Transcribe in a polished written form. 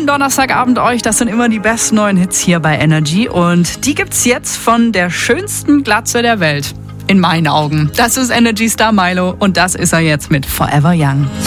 Donnerstagabend euch. Das sind immer die besten neuen Hits hier bei Energy. Und die gibt's jetzt von der schönsten Glatze der Welt. In meinen Augen. Das ist Energy Star Milo und das ist er jetzt mit Forever Young.